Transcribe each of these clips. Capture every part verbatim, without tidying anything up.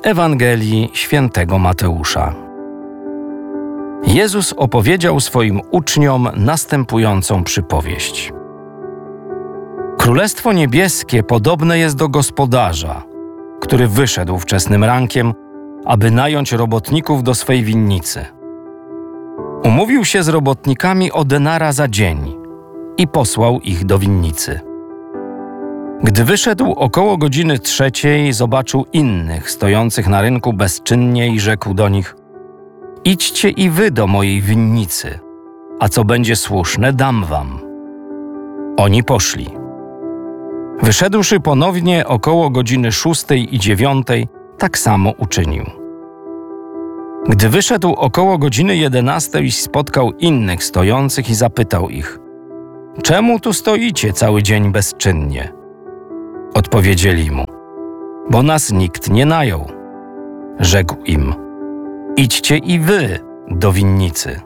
Ewangelii Świętego Mateusza. Jezus opowiedział swoim uczniom następującą przypowieść. Królestwo niebieskie podobne jest do gospodarza, który wyszedł wczesnym rankiem, aby nająć robotników do swej winnicy. Umówił się z robotnikami o denara za dzień i posłał ich do winnicy. Gdy wyszedł około godziny trzeciej, zobaczył innych stojących na rynku bezczynnie i rzekł do nich: idźcie i wy do mojej winnicy, a co będzie słuszne, dam wam. Oni poszli. Wyszedłszy ponownie około godziny szóstej i dziewiątej, tak samo uczynił. Gdy wyszedł około godziny jedenastej, spotkał innych stojących i zapytał ich: czemu tu stoicie cały dzień bezczynnie? Odpowiedzieli mu: bo nas nikt nie najął. Rzekł im: idźcie i wy do winnicy.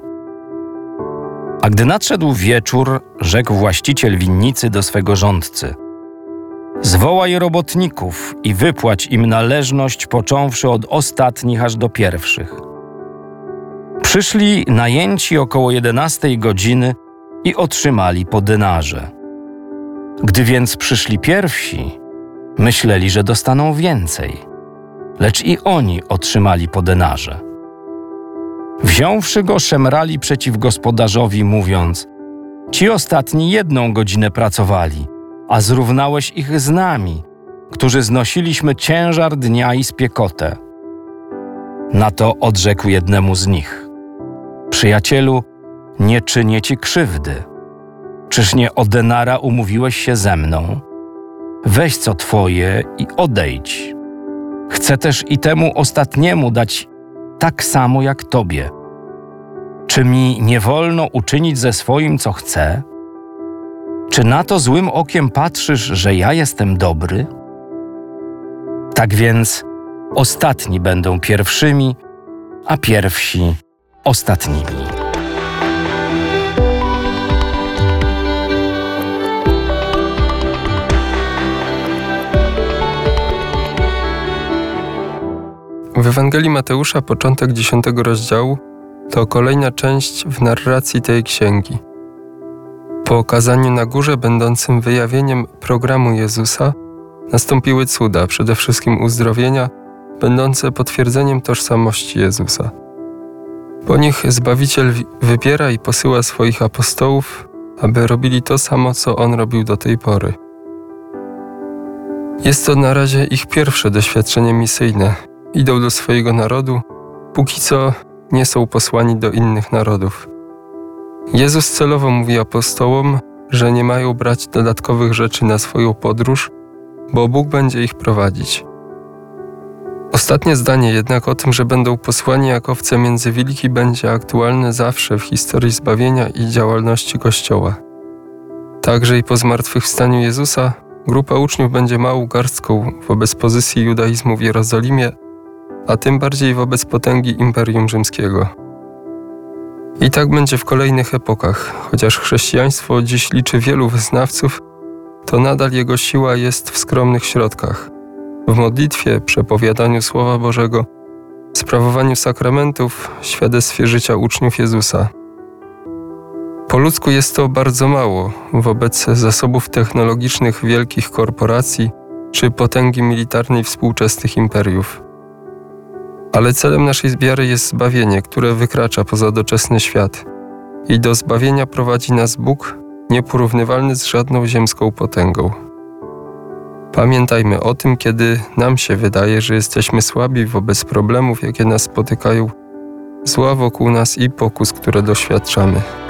A gdy nadszedł wieczór, rzekł właściciel winnicy do swego rządcy: zwołaj robotników i wypłać im należność, począwszy od ostatnich aż do pierwszych. Przyszli najęci około jedenastej godziny i otrzymali po denarze. Gdy więc przyszli pierwsi, myśleli, że dostaną więcej, lecz i oni otrzymali po denarze. Wziąwszy go, szemrali przeciw gospodarzowi, mówiąc: ci ostatni jedną godzinę pracowali, a zrównałeś ich z nami, którzy znosiliśmy ciężar dnia i spiekotę. Na to odrzekł jednemu z nich: przyjacielu, nie czynię ci krzywdy. Czyż nie o denara umówiłeś się ze mną? Weź co twoje i odejdź. Chcę też i temu ostatniemu dać tak samo jak tobie. Czy mi nie wolno uczynić ze swoim, co chcę? Czy na to złym okiem patrzysz, że ja jestem dobry? Tak więc ostatni będą pierwszymi, a pierwsi ostatnimi. W Ewangelii Mateusza, początek dziesiątego rozdziału, to kolejna część w narracji tej księgi. Po okazaniu na górze, będącym wyjawieniem programu Jezusa, nastąpiły cuda, przede wszystkim uzdrowienia, będące potwierdzeniem tożsamości Jezusa. Po nich Zbawiciel wybiera i posyła swoich apostołów, aby robili to samo, co On robił do tej pory. Jest to na razie ich pierwsze doświadczenie misyjne. Idą do swojego narodu, póki co nie są posłani do innych narodów. Jezus celowo mówi apostołom, że nie mają brać dodatkowych rzeczy na swoją podróż, bo Bóg będzie ich prowadzić. Ostatnie zdanie jednak o tym, że będą posłani jak owce między wilki, będzie aktualne zawsze w historii zbawienia i działalności Kościoła. Także i po zmartwychwstaniu Jezusa grupa uczniów będzie małą garstką wobec pozycji judaizmu w Jerozolimie, a tym bardziej wobec potęgi Imperium Rzymskiego. I tak będzie w kolejnych epokach. Chociaż chrześcijaństwo dziś liczy wielu wyznawców, to nadal jego siła jest w skromnych środkach. W modlitwie, przepowiadaniu Słowa Bożego, sprawowaniu sakramentów, świadectwie życia uczniów Jezusa. Po ludzku jest to bardzo mało wobec zasobów technologicznych wielkich korporacji czy potęgi militarnej współczesnych imperiów. Ale celem naszej wiary jest zbawienie, które wykracza poza doczesny świat. I do zbawienia prowadzi nas Bóg, nieporównywalny z żadną ziemską potęgą. Pamiętajmy o tym, kiedy nam się wydaje, że jesteśmy słabi wobec problemów, jakie nas spotykają, zła wokół nas i pokus, które doświadczamy.